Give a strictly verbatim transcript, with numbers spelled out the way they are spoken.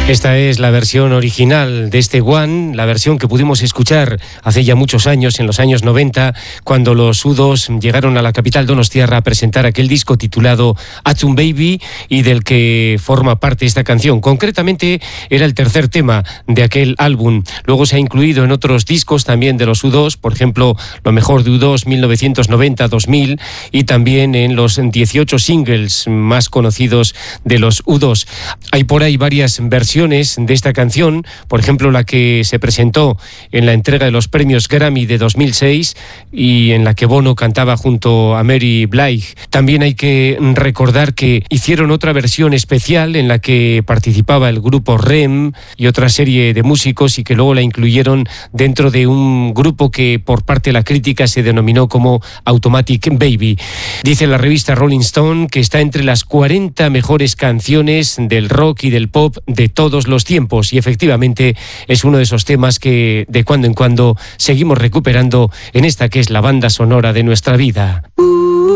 Esta es la versión original de este One, la versión que pudimos escuchar hace ya muchos años, en los años noventa, cuando los U dos llegaron a la capital donostiarra a presentar aquel disco titulado Achtung Baby, y del que forma parte esta canción. Concretamente era el tercer tema de aquel álbum. Luego se ha incluido en otros discos también de los U dos, por ejemplo, Lo mejor de U dos mil novecientos noventa a dos mil, y también en los dieciocho singles más conocidos de los U dos. Hay por ahí varias versiones de esta canción, por ejemplo la que se presentó en la entrega de los premios Grammy de dos mil seis y en la que Bono cantaba junto a Mary Blige. También hay que recordar que hicieron otra versión especial en la que participaba el grupo R E M y otra serie de músicos, y que luego la incluyeron dentro de un grupo que por parte de la crítica se denominó como Automatic Baby. Dice la revista Rolling Stone que está entre las cuarenta mejores canciones del rock y del pop de todos los tiempos, y efectivamente es uno de esos temas que de cuando en cuando seguimos recuperando en esta que es la banda sonora de nuestra vida.